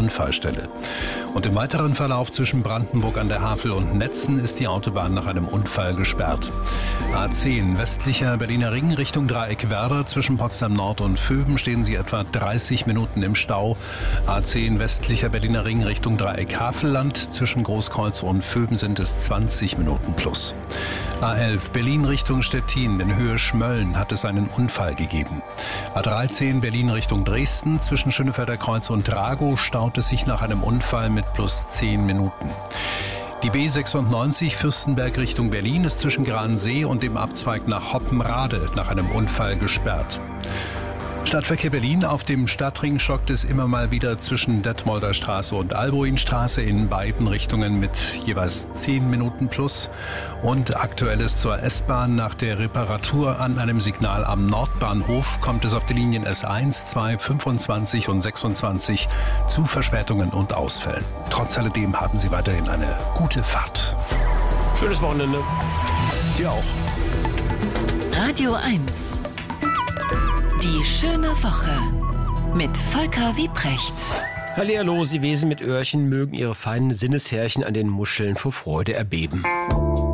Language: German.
Unfallstelle. Und im weiteren Verlauf zwischen Brandenburg an der Havel und Netzen ist die Autobahn nach einem Unfall gesperrt. A10 westlicher Berliner Ring Richtung Dreieck Werder. Zwischen Potsdam Nord und Vöben stehen Sie etwa 30 Minuten im Stau. A10 westlicher Berliner Ring Richtung Dreieck Havelland. Zwischen Großkreuz und Vöben sind es 20 Minuten plus. A11 Berlin Richtung Stettin in Höhe Schmölln hat es einen Unfall gegeben. A13 Berlin Richtung Dresden. Zwischen Schönefelder Kreuz und Dragow staut es sich nach einem Unfall mit plus 10 Minuten. Die B96 Fürstenberg Richtung Berlin ist zwischen Gransee und dem Abzweig nach Hoppenrade nach einem Unfall gesperrt. Stadtverkehr Berlin: Auf dem Stadtring stockt es immer mal wieder zwischen Detmolder Straße und Albuinstraße in beiden Richtungen mit jeweils 10 Minuten plus. Und Aktuelles zur S-Bahn: Nach der Reparatur an einem Signal am Nordbahnhof kommt es auf die Linien S1, 2, 25 und 26 zu Verspätungen und Ausfällen. Trotz alledem haben Sie weiterhin eine gute Fahrt. Schönes Wochenende. Dir auch. Radio 1. Die schöne Woche mit Volker Wiebrecht. Hallihallo, Sie Wesen mit Öhrchen mögen Ihre feinen Sinneshärchen an den Muscheln vor Freude erbeben.